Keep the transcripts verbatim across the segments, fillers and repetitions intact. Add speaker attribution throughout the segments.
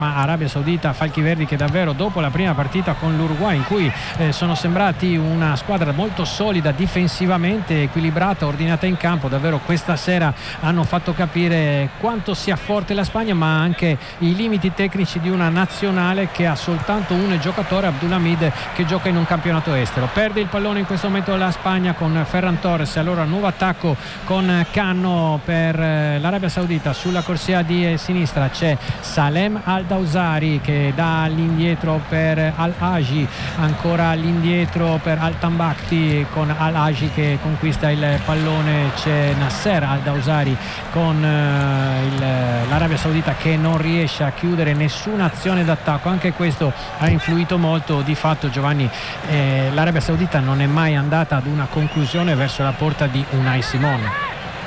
Speaker 1: Arabia Saudita, Falchi Verdi, che davvero dopo la prima partita con l'Uruguay, in cui eh, sono sembrati una squadra molto solida difensivamente, equilibrata, ordinata in campo, davvero questa sera hanno fatto capire quanto sia forte la Spagna, ma anche i limiti tecnici di una nazionale che ha soltanto un giocatore, Abdulhamid, che gioca in un campionato estero. Perde il pallone in questo momento la Spagna con Ferran Torres. Allora nuovo attacco con Canno per eh, l'Arabia Saudita. Sulla corsia di eh, sinistra c'è Salem Al Dawsari che dà all'indietro per Al-Haji, ancora all'indietro per Al-Tambakti con Al-Haji che conquista il pallone. C'è Nasser Al Dawsari con eh, il, l'Arabia Saudita che non riesce a chiudere nessuna azione d'attacco. Anche questo ha influito molto. Di fatto, Giovanni, eh, l'Arabia Saudita non è mai andata ad una conclusione verso la porta di Unai Simon.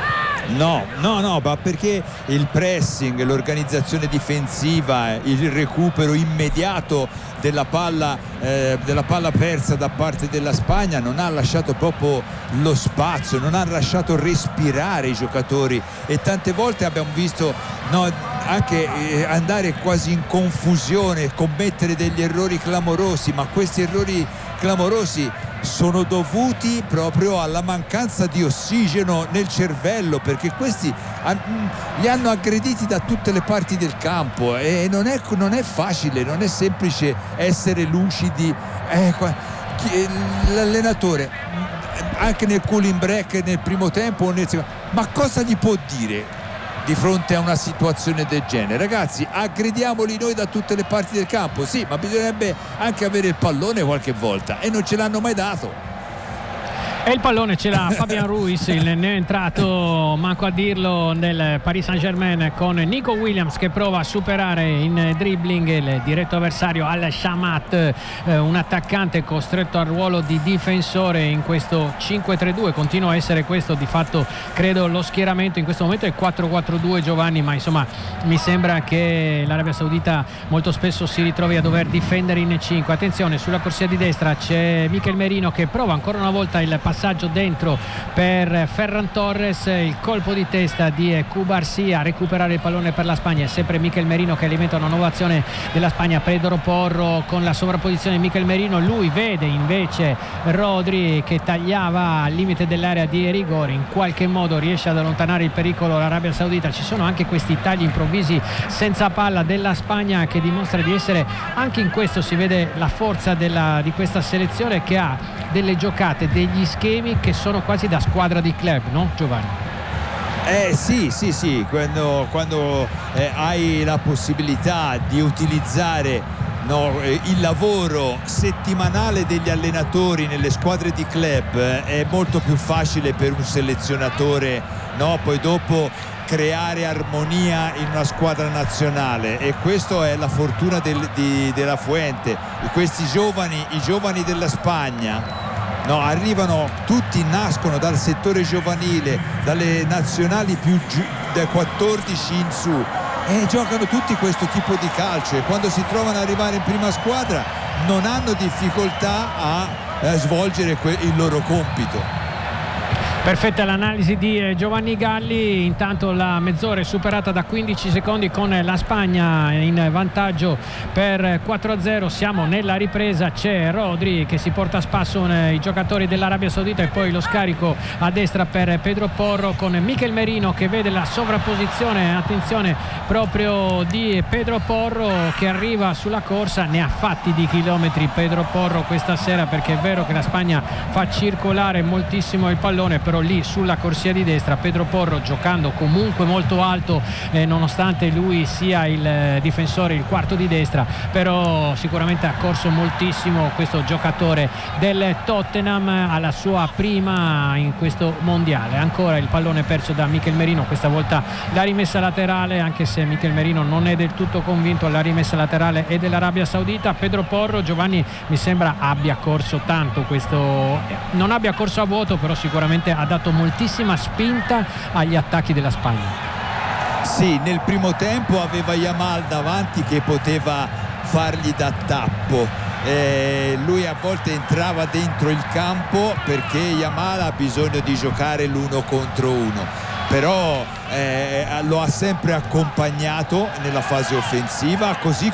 Speaker 2: No, no, no, ma perché il pressing, l'organizzazione difensiva, il recupero immediato della palla, eh, della palla persa da parte della Spagna non ha lasciato proprio lo spazio, non ha lasciato respirare i giocatori, e tante volte abbiamo visto no, anche eh, andare quasi in confusione, commettere degli errori clamorosi, ma questi errori clamorosi sono dovuti proprio alla mancanza di ossigeno nel cervello, perché questi li hanno aggrediti da tutte le parti del campo e non è, non è facile, non è semplice essere lucidi. Eh, l'allenatore anche nel cooling break nel primo tempo, ma cosa gli può dire di fronte a una situazione del genere? Ragazzi, aggrediamoli noi da tutte le parti del campo, sì, ma bisognerebbe anche avere il pallone qualche volta, e non ce l'hanno mai dato.
Speaker 1: E il pallone ce l'ha Fabian Ruiz, il neoentrato, manco a dirlo, nel Paris Saint-Germain, con Nico Williams che prova a superare in dribbling il diretto avversario Al Shamat, eh, un attaccante costretto al ruolo di difensore in questo cinque tre due. Continua a essere questo di fatto, credo, lo schieramento. In questo momento è quattro quattro due, Giovanni, ma insomma mi sembra che l'Arabia Saudita molto spesso si ritrovi a dover difendere in cinque. Attenzione, sulla corsia di destra c'è Mikel Merino che prova ancora una volta il passaggio dentro per Ferran Torres, il colpo di testa di Cubarsí a recuperare il pallone per la Spagna. È sempre Mikel Merino che alimenta una nuova azione della Spagna. Pedro Porro con la sovrapposizione di Mikel Merino, lui vede invece Rodri che tagliava al limite dell'area di rigore, in qualche modo riesce ad allontanare il pericolo l'Arabia Saudita. Ci sono anche questi tagli improvvisi senza palla della Spagna che dimostra di essere, anche in questo si vede la forza della, di questa selezione, che ha delle giocate, degli schemi che sono quasi da squadra di club, no Giovanni?
Speaker 2: Eh sì, sì, sì, quando, quando eh, hai la possibilità di utilizzare no, eh, il lavoro settimanale degli allenatori nelle squadre di club, eh, è molto più facile per un selezionatore, no, poi dopo creare armonia in una squadra nazionale, e questa è la fortuna del, di, della Fuente. Questi giovani, i giovani della Spagna, no, arrivano tutti, nascono dal settore giovanile, dalle nazionali più giu- da quattordici in su, e giocano tutti questo tipo di calcio, e quando si trovano ad arrivare in prima squadra non hanno difficoltà a eh, svolgere que- il loro compito.
Speaker 1: Perfetta l'analisi di Giovanni Galli. Intanto la mezz'ora è superata da quindici secondi con la Spagna in vantaggio per quattro a zero. Siamo nella ripresa, c'è Rodri che si porta a spasso i giocatori dell'Arabia Saudita, e poi lo scarico a destra per Pedro Porro con Mikel Merino che vede la sovrapposizione, attenzione, proprio di Pedro Porro che arriva sulla corsa. Ne ha fatti di chilometri Pedro Porro questa sera, perché è vero che la Spagna fa circolare moltissimo il pallone, però lì sulla corsia di destra Pedro Porro, giocando comunque molto alto, eh, nonostante lui sia il eh, difensore, il quarto di destra, però sicuramente ha corso moltissimo questo giocatore del Tottenham alla sua prima in questo mondiale. Ancora il pallone perso da Mikel Merino, questa volta la rimessa laterale, anche se Mikel Merino non è del tutto convinto, la rimessa laterale è dell'Arabia Saudita. Pedro Porro, Giovanni, mi sembra abbia corso tanto, questo non abbia corso a vuoto, però sicuramente ha dato moltissima spinta agli attacchi della Spagna.
Speaker 2: Sì, nel primo tempo aveva Yamal davanti che poteva fargli da tappo, eh, lui a volte entrava dentro il campo perché Yamal ha bisogno di giocare l'uno contro uno, però eh, lo ha sempre accompagnato nella fase offensiva, così